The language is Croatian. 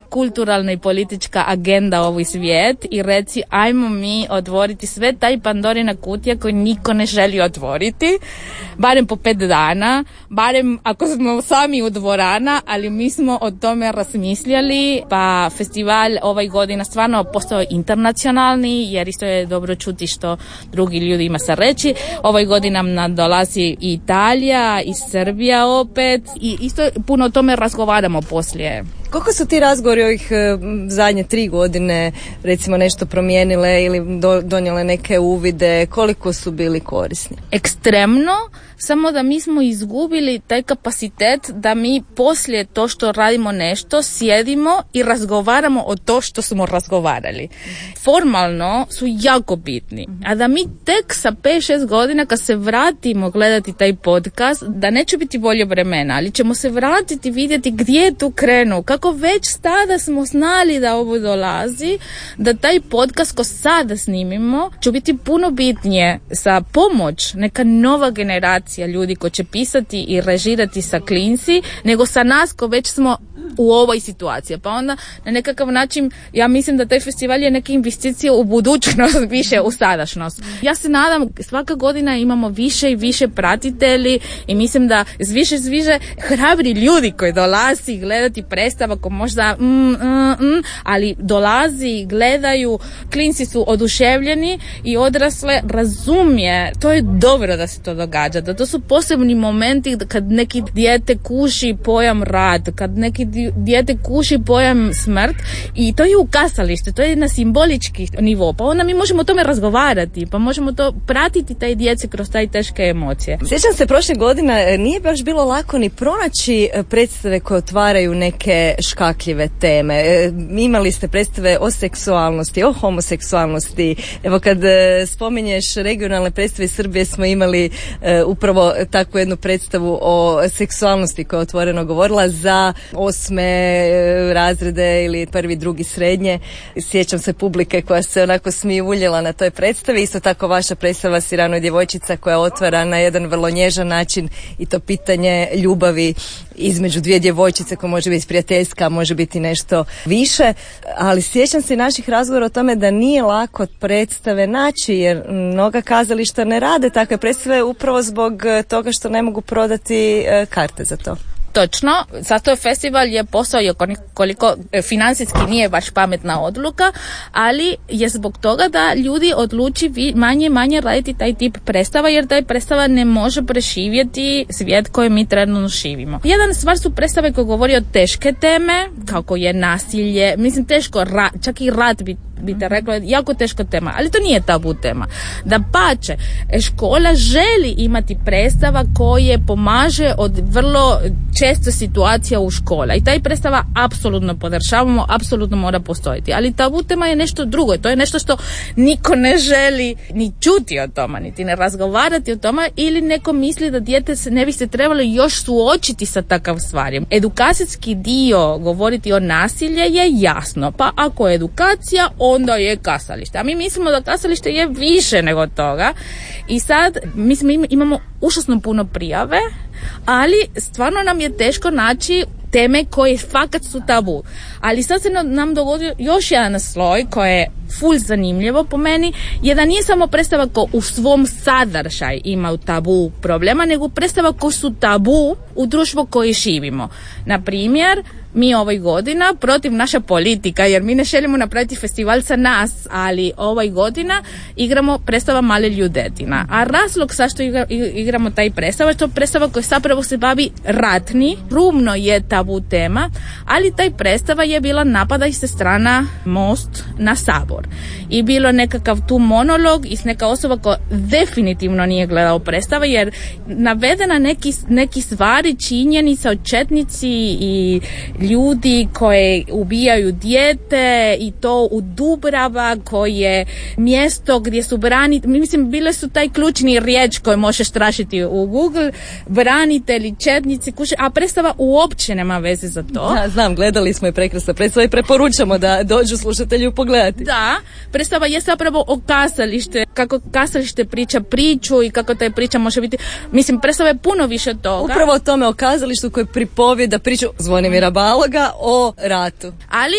kulturalna i politička agenda ovoj svijet i reci ajmo mi otvoriti sve taj Pandorina kutija koju niko ne želi otvoriti, barem po 5 dana, barem ako smo sami u dvorana, ali mi smo o tome razmišljali, pa festival ovaj godina stvarno postao internacionalni, jer isto je dobro čuti što drugi ljudi ima sa reći. Ovaj godina nam dolazi i Italija i Srbija opet i isto puno o tome razgovaramo poslije. Koliko su ti razgovori ovih zadnje 3 godine recimo nešto promijenile ili donijele neke uvide, koliko su bili korisni? Ekstremno, samo da mi smo izgubili taj kapacitet da mi poslije to što radimo nešto sjedimo i razgovaramo o to što smo razgovarali. Formalno su jako bitni, a da mi tek sa 5-6 godina kad se vratimo gledati taj podcast, da neće biti bolje vremena, ali ćemo se vratiti vidjeti gdje je tu krenuo, kako već tada smo znali da ovo dolazi, da taj podcast ko sada snimimo će biti puno bitnije sa pomoć neka nova generacija ljudi koji će pisati i režirati sa klinci, nego sa nas ko već smo u ovoj situaciji. Pa onda na nekakav način ja mislim da taj festival je neka investicija u budućnost, više u sadašnjost. Ja se nadam, svaka godina imamo više i više pratitelji i mislim da više hrabri ljudi koji dolazi gledati predstava ko možda ali dolazi, gledaju, klinci su oduševljeni i odrasle razumije. To je dobro da se to događa, da to su posebni momenti kad neki dijete kuši pojam rad, kad neki dijete kuši pojam smrt i to je u kazalištu, to je na simbolički nivo, pa onda mi možemo o tome razgovarati, pa možemo to pratiti taj djece kroz taj teške emocije. Sjećam se, prošle godine nije baš bilo lako ni pronaći predstave koje otvaraju neke škakljive teme. Imali ste predstave o seksualnosti, o homoseksualnosti. Evo kad spominješ regionalne predstave iz Srbije, smo imali upravo takvu jednu predstavu o seksualnosti koja je otvoreno govorila za 8. razrede ili 1., 2. srednje. Sjećam se publike koja se onako smijuljila na toj predstavi. Isto tako vaša predstava Sirano i djevojčica koja otvara na jedan vrlo nježan način i to pitanje ljubavi između 2 djevojčice koja može biti prijateljska, može biti nešto više, ali sjećam se naših razgovora o tome da nije lako predstave naći, jer mnoga kazališta ne rade takve predstave upravo zbog toga što ne mogu prodati karte za to. Točno, zato je festival je postao koliko financijski nije baš pametna odluka, ali je zbog toga da ljudi odluči manje raditi taj tip predstava, jer taj predstava ne može preživjeti svijet koji mi trenutno živimo. Jedan stvar su predstave koje govori o teške teme, kako je nasilje, mislim teško, čak i rat bi te rekla, jako teška tema, ali to nije tabu tema. Dapače, škola želi imati predstava koje pomaže od vrlo često situacija u škola i taj predstava apsolutno podržavamo, apsolutno mora postojiti, ali tabu tema je nešto drugo, to je nešto što niko ne želi ni čuti o tome, niti ne razgovarati o tome, ili neko misli da dijete ne bi se trebalo još suočiti sa takav stvarjem. Edukacijski dio govoriti o nasilje je jasno, pa ako je edukacija, onda je kazalište. A mi mislimo da kazalište je više nego toga i sad mi imamo užasno puno prijave, ali stvarno nam je teško naći teme koje fakat su tabu. Ali sad se nam dogodio još jedan sloj koji je full zanimljivo po meni, je da nije samo predstava ko u svom sadržaju ima tabu problema, nego predstava ko su tabu u društvu koji živimo. Na primjer, mi ovoj godina protiv naša politika, jer mi ne želimo napraviti festival sa nas, ali ovoj godina igramo predstava Male ljudetina. A razlog zašto igramo taj predstava, to je predstava koja zapravo se bavi ratni, rumno je tabu tema, ali taj predstava je bila napada sa strana Most na Sabor. I bilo nekakav tu monolog iz neka osoba koja definitivno nije gledao predstava, jer navedena neki stvari, činjenica o četnici i ljudi koji ubijaju dijete i to u Dubrava koje je mjesto gdje su mislim bile su taj ključni riječ koji možeš tražiti u Google, branitelji, četnici, a predstava uopće nema veze za to. Da, znam, gledali smo i prekrasna predstava i preporučamo da dođu slušatelju pogledati. Da, predstava je zapravo o kazalište, kako kazalište priča priču i kako ta priča može biti, mislim, predstava je puno više od toga. Upravo o tome, o kazalištu koje pripovijeda priču Zvonimira Baloga o ratu. Ali